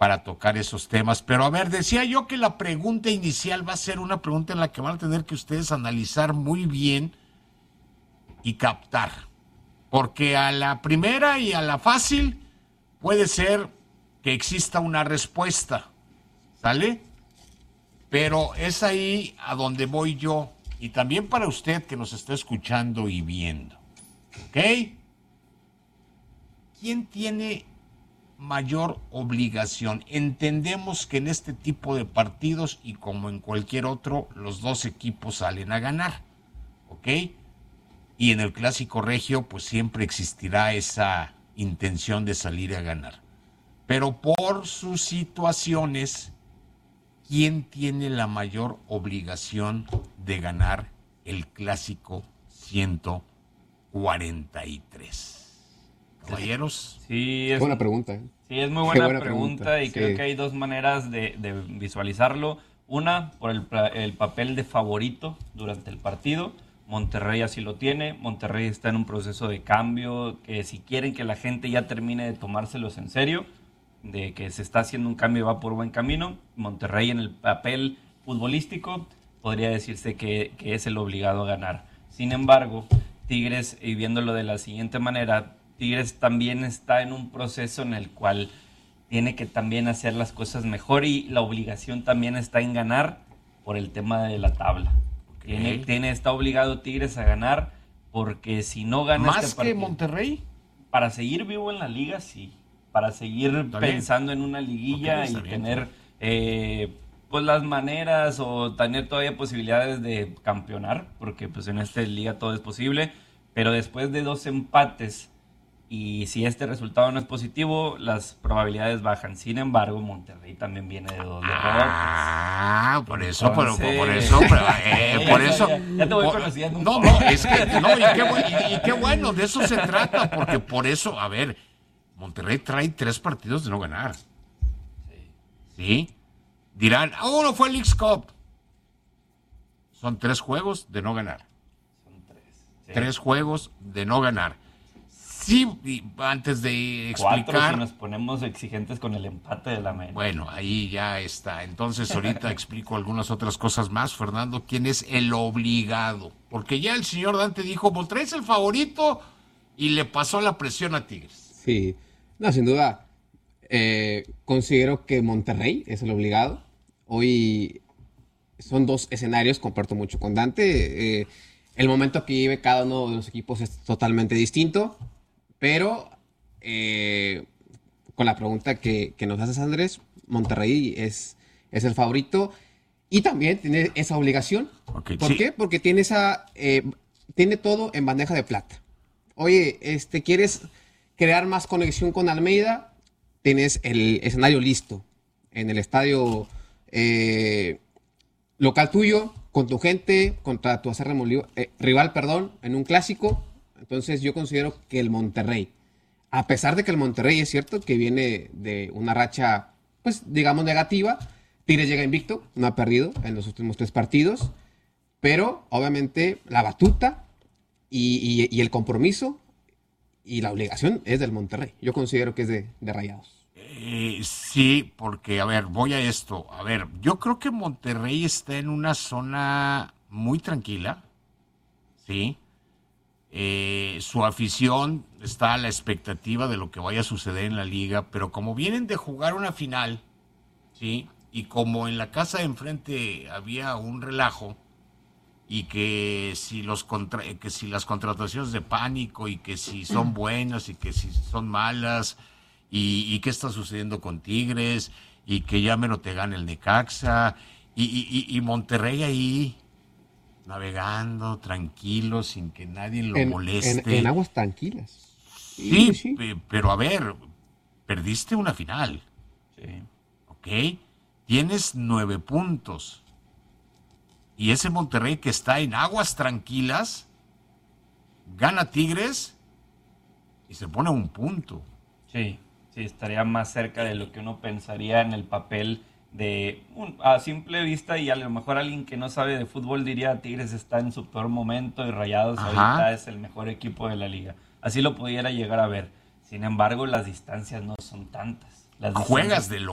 para tocar esos temas. Pero a ver, decía yo que la pregunta inicial va a ser una pregunta en la que van a tener que ustedes analizar muy bien y captar. Porque a la primera y a la fácil puede ser que exista una respuesta, ¿sale? Pero es ahí a donde voy yo, y también para usted que nos está escuchando y viendo, ¿ok? ¿Quién tiene mayor obligación? Entendemos que en este tipo de partidos, y como en cualquier otro, los dos equipos salen a ganar, ¿ok? Y en el Clásico Regio, pues siempre existirá esa intención de salir a ganar. Pero por sus situaciones, ¿quién tiene la mayor obligación de ganar el Clásico 143? Caballeros. Sí, es buena pregunta. Sí, es muy buena pregunta y creo que hay dos maneras de visualizarlo. Una, por el papel de favorito durante el partido. Monterrey así lo tiene. Monterrey está en un proceso de cambio que si quieren que la gente ya termine de tomárselos en serio, de que se está haciendo un cambio y va por buen camino, Monterrey en el papel futbolístico podría decirse que es el obligado a ganar. Sin embargo, Tigres, y viéndolo de la siguiente manera, Tigres también está en un proceso en el cual tiene que también hacer las cosas mejor y la obligación también está en ganar por el tema de la tabla. Está obligado Tigres a ganar porque si no gana ¿Más este partido, que Monterrey? para seguir vivo en la liga, sí. Para seguir pensando en una liguilla y tener pues las maneras o tener todavía posibilidades de campeonar, porque pues en esta liga todo es posible, pero después de 2 empates y si este resultado no es positivo, las probabilidades bajan. Sin embargo, Monterrey también viene de 2 derrotas. Por eso. Ya te voy conociendo un poco. Es que, y qué bueno, de eso se trata, porque por eso, a ver, Monterrey trae 3 partidos de no ganar. ¿Sí? Dirán, no fue el Leagues Cup. Son 3 juegos de no ganar. Son 3. Sí. 3 juegos de no ganar. Sí, antes de explicar... 4 si nos ponemos exigentes con el empate de la América. Bueno, ahí ya está. Entonces ahorita explico algunas otras cosas más. Fernando, ¿quién es el obligado? Porque ya el señor Dante dijo, Monterrey es el favorito y le pasó la presión a Tigres. Sí, no, sin duda. Considero que Monterrey es el obligado. Hoy son 2 escenarios, comparto mucho con Dante. El momento que vive cada uno de los equipos es totalmente distinto. Pero con la pregunta que nos haces, Andrés, Monterrey es el favorito y también tiene esa obligación. Okay, ¿Por qué? Porque tiene tiene todo en bandeja de plata. Oye, ¿quieres crear más conexión con Almeida? Tienes el escenario listo en el estadio local tuyo, con tu gente, contra tu acérrimo rival, en un clásico. Entonces yo considero que el Monterrey, a pesar de que el Monterrey es cierto que viene de una racha, pues digamos negativa, Tigres llega invicto, no ha perdido en los últimos 3 partidos, pero obviamente la batuta y el compromiso y la obligación es del Monterrey. Yo considero que es de Rayados. Sí, porque, a ver, voy a esto. A ver, yo creo que Monterrey está en una zona muy tranquila, ¿sí? Su afición está a la expectativa de lo que vaya a suceder en la liga, pero como vienen de jugar una final, ¿sí? Y como en la casa de enfrente había un relajo, y que si las contrataciones de pánico, y que si son buenas, y que si son malas, y qué está sucediendo con Tigres, y que ya menos te gana el Necaxa, y Monterrey ahí navegando tranquilo sin que nadie lo moleste. En aguas tranquilas. Sí, pero a ver, perdiste una final. Sí. ¿Ok? Tienes 9 puntos. Y ese Monterrey que está en aguas tranquilas gana Tigres y se pone a 1 punto. Sí, estaría más cerca de lo que uno pensaría en el papel a simple vista, y a lo mejor alguien que no sabe de fútbol diría Tigres está en su peor momento y Rayados ahorita es el mejor equipo de la liga. Así lo pudiera llegar a ver. Sin embargo, las distancias no son tantas. Juegas de